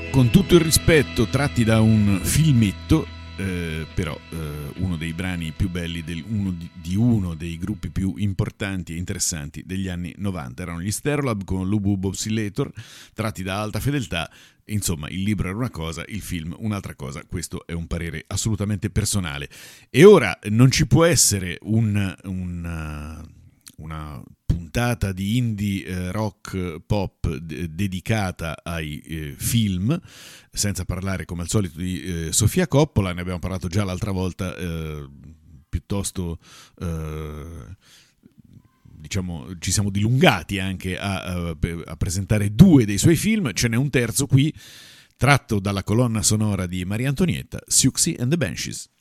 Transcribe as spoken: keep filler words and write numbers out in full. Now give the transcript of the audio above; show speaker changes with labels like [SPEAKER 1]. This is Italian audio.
[SPEAKER 1] Con tutto il rispetto, tratti da un filmetto, eh, però eh, uno dei brani più belli del, uno di, di uno dei gruppi più importanti e interessanti degli anni novanta. Erano gli Stereolab con Lubu Oscillator, tratti da Alta Fedeltà. Insomma, il libro era una cosa, il film un'altra cosa. Questo è un parere assolutamente personale. E ora non ci può essere un, un, una puntata di indie eh, rock pop de- dedicata ai eh, film, senza parlare come al solito di eh, Sofia Coppola. Ne abbiamo parlato già l'altra volta, eh, piuttosto eh, diciamo ci siamo dilungati anche a, a, a presentare due dei suoi film. Ce n'è un terzo qui tratto dalla colonna sonora di Maria Antonietta, Siouxsie and the Banshees.